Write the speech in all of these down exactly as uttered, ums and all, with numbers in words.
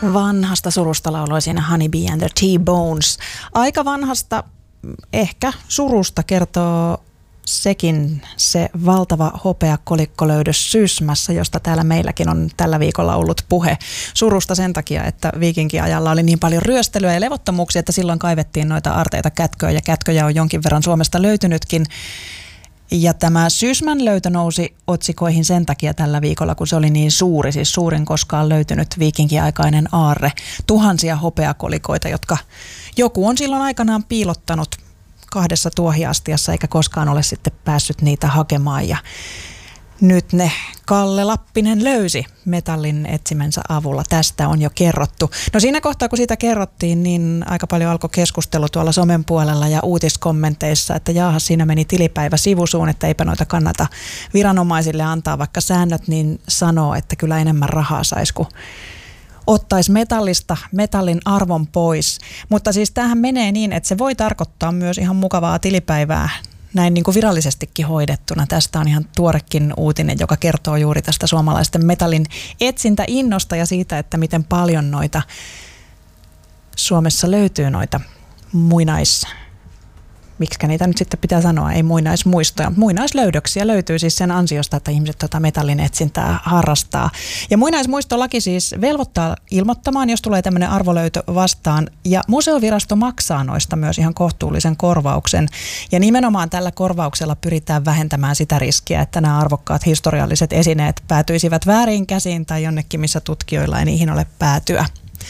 Vanhasta surusta lauloi siinä Honey Bee and the T-Bones. Aika vanhasta, ehkä surusta kertoo sekin se valtava hopeakolikkolöydös Sysmässä, josta täällä meilläkin on tällä viikolla ollut puhe. Surusta sen takia, että viikinkiajalla oli niin paljon ryöstelyä ja levottomuuksia, että silloin kaivettiin noita aarteita kätköön ja kätköjä on jonkin verran Suomesta löytynytkin. Ja tämä Sysmän löytö nousi otsikoihin sen takia tällä viikolla, kun se oli niin suuri, siis suurin koskaan löytynyt viikinkiaikainen aarre. Tuhansia hopeakolikoita, jotka joku on silloin aikanaan piilottanut kahdessa tuohiastiassa eikä koskaan ole sitten päässyt niitä hakemaan. Ja nyt ne Kalle Lappinen löysi metallin etsimensä avulla. Tästä on jo kerrottu. No siinä kohtaa, kun siitä kerrottiin, niin aika paljon alkoi keskustelu tuolla somen puolella ja uutiskommenteissa, että jaaha, siinä meni tilipäivä sivusuun, että eipä noita kannata viranomaisille antaa, vaikka säännöt niin sanoo, että kyllä enemmän rahaa saisi, kun ottaisi metallista metallin arvon pois. Mutta siis tämähän menee niin, että se voi tarkoittaa myös ihan mukavaa tilipäivää näin niin kuin virallisestikin hoidettuna. Tästä on ihan tuorekin uutinen, joka kertoo juuri tästä suomalaisten metallin etsintäinnosta ja siitä, että miten paljon noita Suomessa löytyy noita muinais... Miksikä niitä nyt sitten pitää sanoa, ei muinaismuistoja. Muinaislöydöksiä löytyy siis sen ansiosta, että ihmiset tuota metallin etsintää harrastaa. Ja muinaismuistolaki siis velvoittaa ilmoittamaan, jos tulee tämmöinen arvolöytö vastaan. Ja museovirasto maksaa noista myös ihan kohtuullisen korvauksen. Ja nimenomaan tällä korvauksella pyritään vähentämään sitä riskiä, että nämä arvokkaat historialliset esineet päätyisivät väärin käsiin tai jonnekin, missä tutkijoilla ei niihin ole päätyä.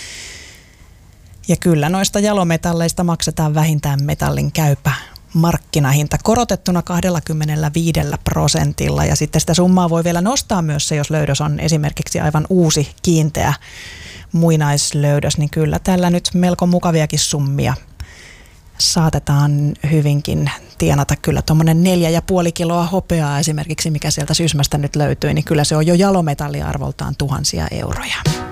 Ja kyllä noista jalometalleista maksetaan vähintään metallin käypä markkinahinta korotettuna kaksikymmentäviisi prosentilla. Ja sitten sitä summaa voi vielä nostaa myös se, jos löydös on esimerkiksi aivan uusi kiinteä muinaislöydös. Niin kyllä tällä nyt melko mukaviakin summia saatetaan hyvinkin tienata. Kyllä tuommoinen neljä ja puoli kiloa hopeaa esimerkiksi, mikä sieltä Sysmästä nyt löytyy, niin kyllä se on jo jalometalliarvoltaan tuhansia euroja.